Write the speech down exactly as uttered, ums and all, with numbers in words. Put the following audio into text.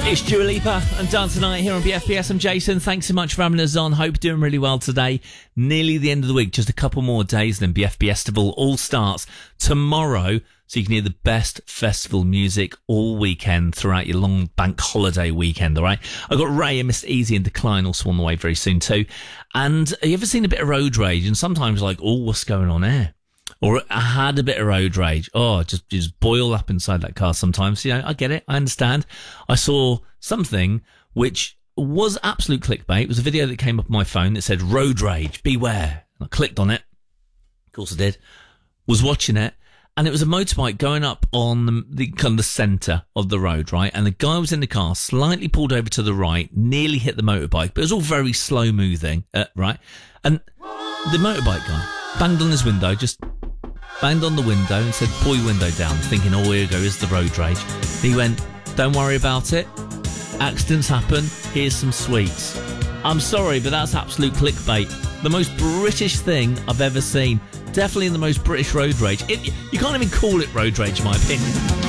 It's Dua Lipa and Dance Tonight here on B F B S. I'm Jason. Thanks so much for having us on. Hope you're doing really well today. Nearly the end of the week, just a couple more days, then B F B Festival all starts tomorrow, so you can hear the best festival music all weekend throughout your long bank holiday weekend, all right? I've got Ray and Mister Easy and Decline also on the way very soon too. And have you ever seen a bit of road rage and sometimes like, oh, what's going on there? Or I had a bit of road rage. Oh, just just boil up inside that car sometimes. You know, I get it. I understand. I saw something which was absolute clickbait. It was a video that came up on my phone that said, road rage, beware. And I clicked on it. Of course I did. Was watching it. And it was a motorbike going up on the, the kind of the centre of the road, right? And the guy was in the car, slightly pulled over to the right, nearly hit the motorbike, but it was all very slow moving, uh, right? And the motorbike guy banged on his window, just banged on the window and said, pull your window down, thinking, oh, here we go, here's the road rage. He went, don't worry about it. Accidents happen. Here's some sweets. I'm sorry, but that's absolute clickbait. The most British thing I've ever seen. Definitely the most British road rage. It, you can't even call it road rage, in my opinion.